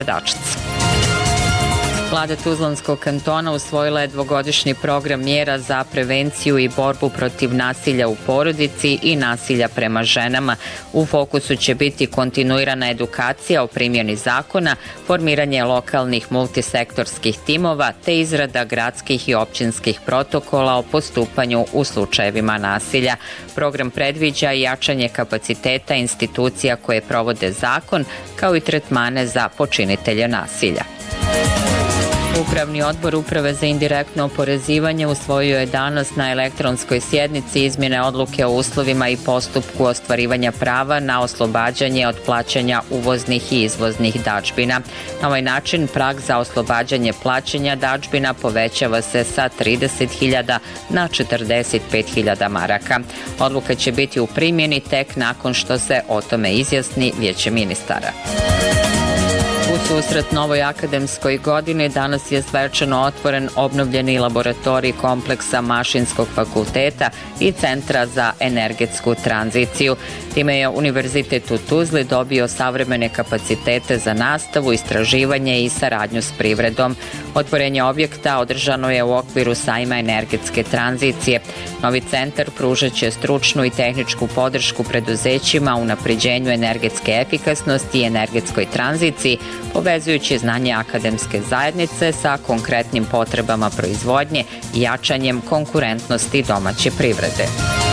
Gradačac. Vlada Tuzlanskog kantona usvojila je dvogodišnji program mjera za prevenciju i borbu protiv nasilja u porodici i nasilja prema ženama. U fokusu će biti kontinuirana edukacija o primjeni zakona, formiranje lokalnih multisektorskih timova te izrada gradskih i općinskih protokola o postupanju u slučajevima nasilja. Program predviđa i jačanje kapaciteta institucija koje provode zakon, kao i tretmane za počinitelje nasilja. Upravni odbor Uprave za indirektno oporezivanje usvojio je danas na elektronskoj sjednici izmjene odluke o uslovima i postupku ostvarivanja prava na oslobađanje od plaćanja uvoznih i izvoznih dadžbina. Na ovaj način prag za oslobađanje plaćanja dadžbina povećava se sa 30.000 na 45.000 maraka. Odluka će biti u primjeni tek nakon što se o tome izjasni Vijeće ministara. U susret novoj akademskoj godini danas je svečano otvoren obnovljeni laboratorij kompleksa Mašinskog fakulteta i Centra za energetsku tranziciju. Time je Univerzitet u Tuzli dobio savremene kapacitete za nastavu, istraživanje i saradnju s privredom. Otvorenje objekta održano je u okviru sajma energetske tranzicije. Novi centar pružat će stručnu i tehničku podršku preduzećima u unapređenju energetske efikasnosti i energetskoj tranziciji, povezujući znanje akademske zajednice sa konkretnim potrebama proizvodnje i jačanjem konkurentnosti domaće privrede.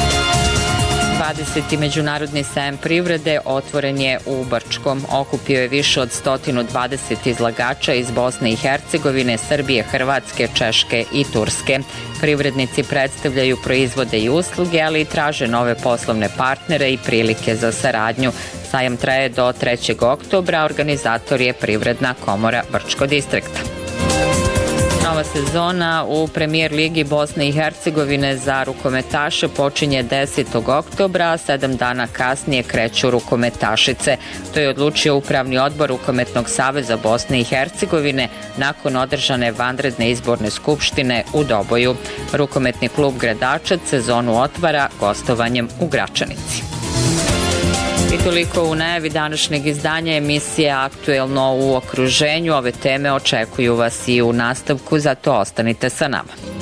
20. međunarodni sajam privrede otvoren je u Brčkom. Okupio je više od 120 izlagača iz Bosne i Hercegovine, Srbije, Hrvatske, Češke i Turske. Privrednici predstavljaju proizvode i usluge, ali i traže nove poslovne partnere i prilike za saradnju. Sajam traje do 3. oktobra, organizator je Privredna komora Brčko distrikta. Nova sezona u Premijer ligi Bosne i Hercegovine za rukometaše počinje 10. oktobra, a 7 dana kasnije kreću rukometašice. To je odlučio Upravni odbor Rukometnog saveza Bosne i Hercegovine nakon održane vanredne izborne skupštine u Doboju. Rukometni klub Gradačac sezonu otvara gostovanjem u Gračanici. I toliko u najavi današnjeg izdanja emisije Aktuelno u okruženju. Ove teme očekuju vas i u nastavku, zato ostanite sa nama.